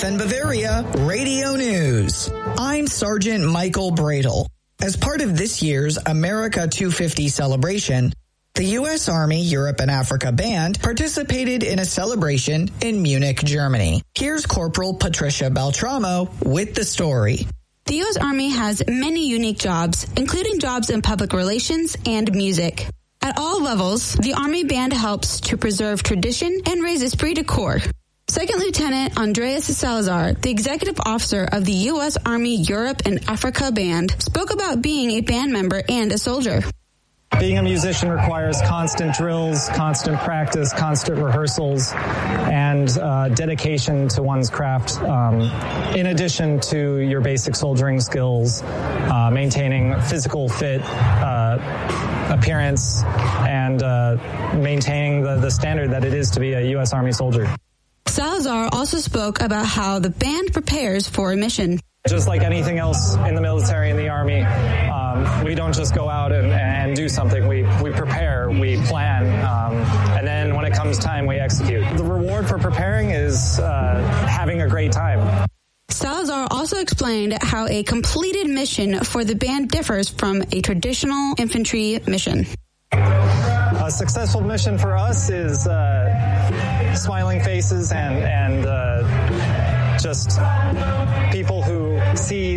AFN Bavaria Radio News. I'm Sergeant Michael Bradle. As part of this year's America 250 celebration, the U.S. Army Europe and Africa Band participated in a celebration in Munich, Germany. Here's Corporal Patricia Beltramo with the story. The U.S. Army has many unique jobs, including jobs in public relations and music. At all levels, the Army Band helps to preserve tradition and raise esprit de corps. Second Lieutenant Andreas Salazar, the executive officer of the U.S. Army Europe and Africa Band, spoke about being a band member and a soldier. Being a musician requires constant drills, constant practice, constant rehearsals, and dedication to one's craft, in addition to your basic soldiering skills, maintaining physical fit, appearance, and maintaining the standard that it is to be a U.S. Army soldier. Salazar also spoke about how the band prepares for a mission. Just like anything else in the military and the Army, we don't just go out and do something. We prepare, we plan, and then when it comes time, we execute. The reward for preparing is having a great time. Salazar also explained how a completed mission for the band differs from a traditional infantry mission. A successful mission for us is smiling faces and just people who see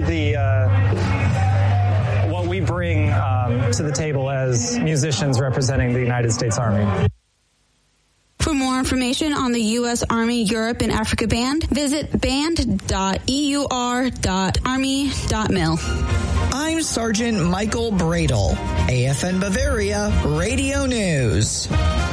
what we bring to the table as musicians representing the United States Army. For more information on the U.S. Army Europe and Africa Band, visit band.eur.army.mil. I'm Sergeant Michael Bradle, AFN Bavaria Radio News.